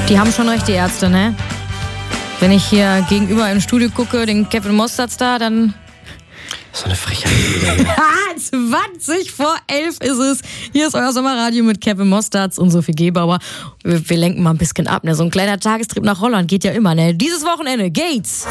Die haben schon recht, die Ärzte, ne? Wenn ich hier gegenüber im Studio gucke, den Kevin Mostards da, dann... So eine Frechheit. 20 vor 11 ist es. Hier ist euer Sommerradio mit Kevin Mostards und Sophie Gebauer. Wir lenken mal ein bisschen ab, ne? So ein kleiner Tagestrip nach Holland geht ja immer, ne? Dieses Wochenende geht's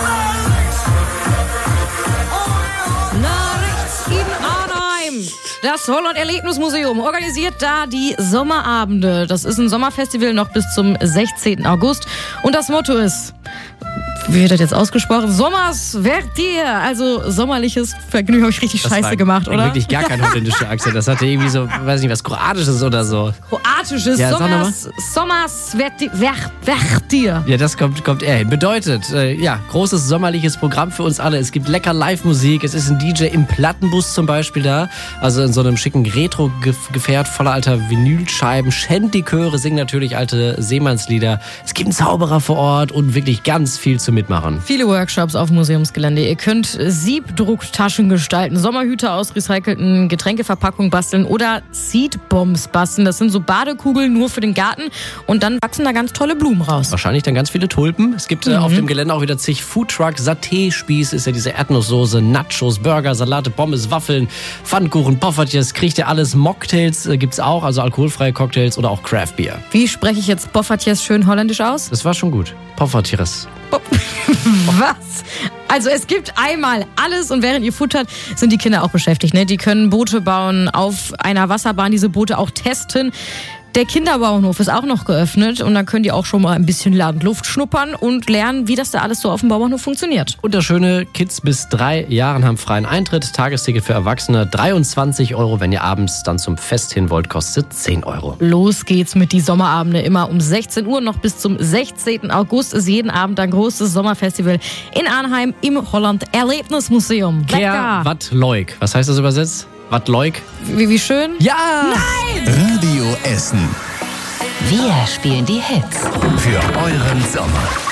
nach rechts in Arnheim. Das Holland-Erlebnismuseum organisiert da die Sommerabende. Das ist ein Sommerfestival noch bis zum 16. August. Und das Motto ist... Wie wird das jetzt ausgesprochen? Sommers Vertier, also sommerliches Vergnügen. Habe ich richtig scheiße gemacht, oder? Wirklich gar kein holländischer Akzent. Das hatte irgendwie so, weiß nicht, was Kroatisches oder so. Kroatisches, ja, Sommers Vertier. Ja, das kommt eher hin. Bedeutet, großes sommerliches Programm für uns alle. Es gibt lecker Live-Musik. Es ist ein DJ im Plattenbus zum Beispiel da. Also in so einem schicken Retro-Gefährt voller alter Vinylscheiben. Chöre singen natürlich alte Seemannslieder. Es gibt einen Zauberer vor Ort und wirklich ganz viel zu mitmachen. Viele Workshops auf Museumsgelände. Ihr könnt Siebdrucktaschen gestalten, Sommerhüte aus recycelten Getränkeverpackungen basteln oder Seedbombs basteln. Das sind so Badekugeln nur für den Garten und dann wachsen da ganz tolle Blumen raus. Wahrscheinlich dann ganz viele Tulpen. Es gibt auf dem Gelände auch wieder zig Foodtrucks. Saté-Spieß ist ja diese Erdnusssoße, Nachos, Burger, Salate, Pommes, Waffeln, Pfannkuchen, Poffertjes, kriegt ihr alles. Mocktails gibt's auch, also alkoholfreie Cocktails oder auch Craft-Bier. Wie spreche ich jetzt Poffertjes schön holländisch aus? Das war schon gut. Poffertjes. Was? Also es gibt einmal alles und während ihr futtert, sind die Kinder auch beschäftigt. Ne? Die können Boote bauen, auf einer Wasserbahn diese Boote auch testen. Der Kinderbauernhof ist auch noch geöffnet und dann können die auch schon mal ein bisschen Landluft schnuppern und lernen, wie das da alles so auf dem Bauernhof funktioniert. Und das Schöne, Kids bis 3 Jahren haben freien Eintritt, Tagesticket für Erwachsene 23 €, wenn ihr abends dann zum Fest hin wollt, kostet 10 €. Los geht's mit die Sommerabende, immer um 16 Uhr, noch bis zum 16. August ist jeden Abend ein großes Sommerfestival in Arnheim im Holland-Erlebnismuseum. Lecker! Wat Leuk. Was heißt das übersetzt? Wat Leuk? Wie schön? Ja! Nein! Radio Essen. Wir spielen die Hits. Für euren Sommer.